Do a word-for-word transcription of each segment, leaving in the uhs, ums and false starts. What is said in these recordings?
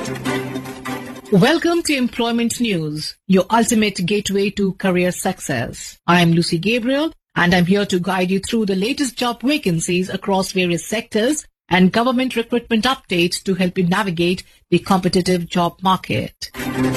Welcome to Employment News, your ultimate gateway to career success. I am Lucy Gabriel, and I'm here to guide you through the latest job vacancies across various sectors and government recruitment updates to help you navigate the competitive job market.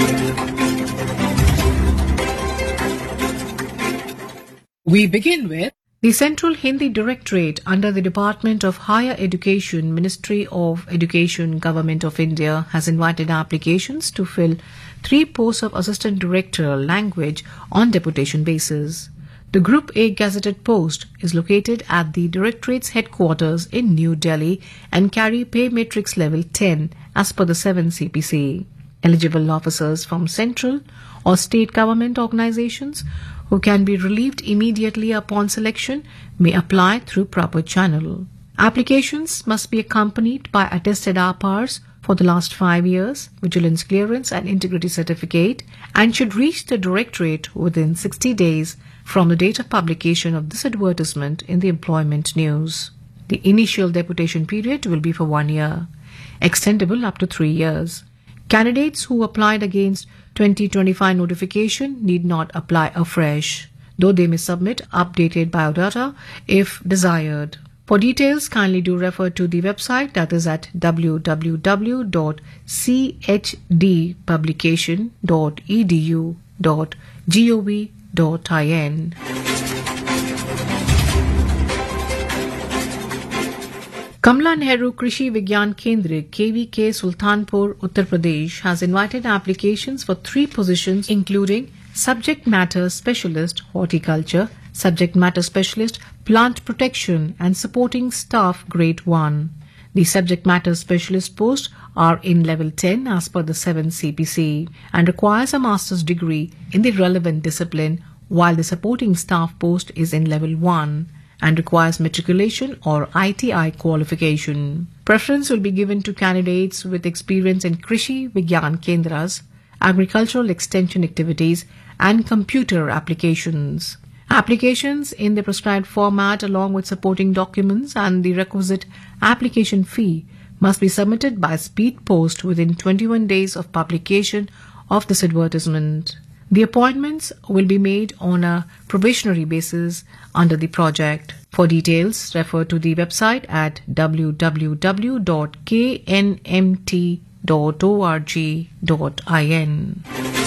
We begin with the Central Hindi Directorate under the Department of Higher Education, Ministry of Education, Government of India has invited applications to fill three posts of Assistant Director Language on deputation basis. The Group A gazetted post is located at the Directorate's headquarters in New Delhi and carry pay matrix level ten as per the seven C P C. Eligible officers from central or state government organizations who can be relieved immediately upon selection may apply through proper channel. Applications must be accompanied by attested R P Rs for the last five years, vigilance clearance and integrity certificate, and should reach the Directorate within sixty days from the date of publication of this advertisement in the Employment News. The initial deputation period will be for one year, extendable up to three years. Candidates who applied against twenty twenty-five notification need not apply afresh, though they may submit updated biodata if desired. For details, kindly do refer to the website, that is at w w w dot c h d publication dot e d u dot gov dot in. Kamla Nehru Krishi Vigyan Kendra K V K Sultanpur, Uttar Pradesh has invited applications for three positions including Subject Matter Specialist Horticulture, Subject Matter Specialist Plant Protection and Supporting Staff Grade one. The Subject Matter Specialist posts are in Level ten as per the seven C P C and requires a master's degree in the relevant discipline, while the Supporting Staff post is in Level one and requires matriculation or I T I qualification. Preference will be given to candidates with experience in Krishi Vigyan Kendras, agricultural extension activities, and computer applications. Applications in the prescribed format along with supporting documents and the requisite application fee must be submitted by speed post within twenty-one days of publication of this advertisement. The appointments will be made on a probationary basis under the project. For details, refer to the website at w w w dot k n m t dot org dot in.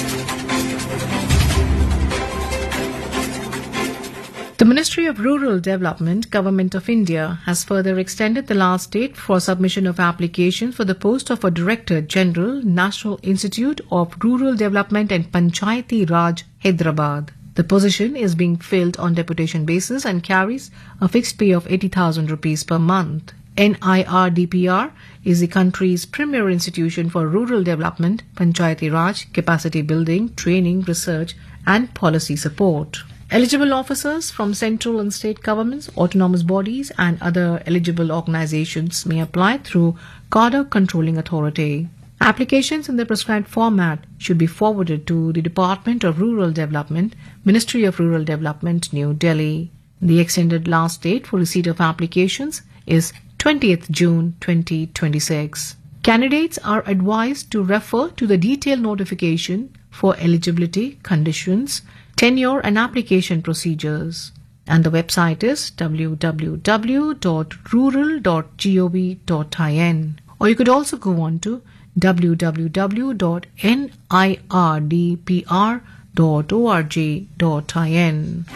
The Ministry of Rural Development, Government of India, has further extended the last date for submission of applications for the post of a Director General, National Institute of Rural Development and Panchayati Raj, Hyderabad. The position is being filled on deputation basis and carries a fixed pay of eighty thousand rupees per month. N I R D P R is the country's premier institution for rural development, Panchayati Raj, capacity building, training, research and policy support. Eligible officers from central and state governments, autonomous bodies and other eligible organizations may apply through Cadre Controlling Authority. Applications in the prescribed format should be forwarded to the Department of Rural Development, Ministry of Rural Development, New Delhi. The extended last date for receipt of applications is twentieth June twenty twenty-six. Candidates are advised to refer to the detailed notification for eligibility, conditions, tenure and application procedures. And the website is w w w dot rural dot gov dot in. Or you could also go on to w w w dot n i r d p r dot org dot in.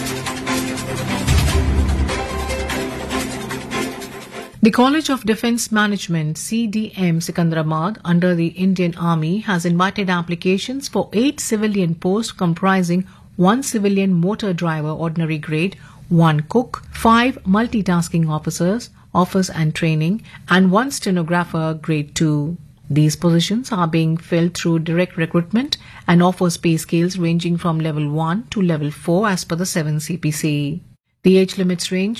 The College of Defence Management, C D M Secunderabad, under the Indian Army, has invited applications for eight civilian posts comprising one civilian motor driver ordinary grade, one cook, five multitasking officers, office and training, and one stenographer grade two. These positions are being filled through direct recruitment and offers pay scales ranging from level one to level four as per the seven C P C. The age limits range